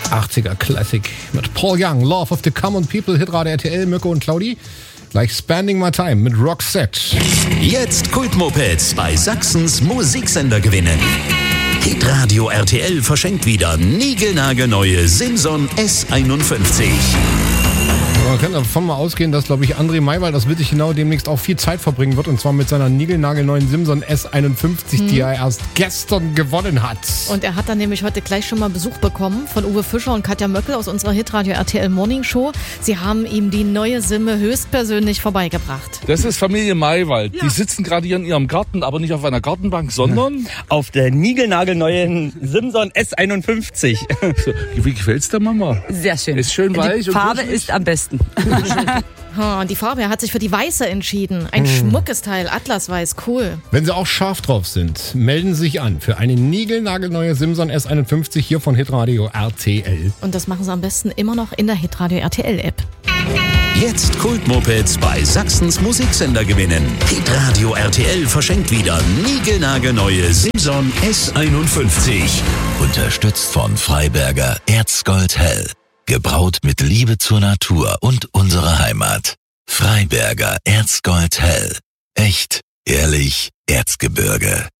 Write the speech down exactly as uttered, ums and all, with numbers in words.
achtziger Classic mit Paul Young, Love of the Common People, Hitradio R T L, Mirko und Claudi. Gleich Spending My Time mit Roxette. Jetzt Kultmopeds bei Sachsens Musiksender gewinnen. Hitradio R T L verschenkt wieder niegelnagelneue Simson S einundfünfzig. Man kann davon mal ausgehen, dass, glaube ich, André Maywald aus Wittichenau demnächst auch viel Zeit verbringen wird. Und zwar mit seiner niegelnagelneuen Simson S einundfünfzig, hm. die er erst gestern gewonnen hat. Und er hat dann nämlich heute gleich schon mal Besuch bekommen von Uwe Fischer und Katja Möckel aus unserer Hitradio R T L Morning Show. Sie haben ihm die neue Simme höchstpersönlich vorbeigebracht. Das ist Familie Maywald. Ja. Die sitzen gerade hier in ihrem Garten, aber nicht auf einer Gartenbank, sondern... auf der niegelnagelneuen Simson S einundfünfzig. So, wie gefällt's der Mama? Sehr schön. Ist schön weich. Die Farbe und kuschelig. ist am besten. Und die Farbe, er hat sich für die weiße entschieden. Ein hm. schmuckes Teil, Atlasweiß, cool. Wenn Sie auch scharf drauf sind, melden Sie sich an für eine niegelnagelneue Simson S einundfünfzig hier von Hitradio R T L. Und das machen Sie am besten immer noch in der Hitradio R T L App. Jetzt Kultmopeds bei Sachsens Musiksender gewinnen. Hitradio R T L verschenkt wieder niegelnagelneue Simson S einundfünfzig. Unterstützt von Freiberger Erzgold Hell. Gebraut mit Liebe zur Natur und unserer Heimat. Freiberger Erzgold Hell. Echt, ehrlich, Erzgebirge.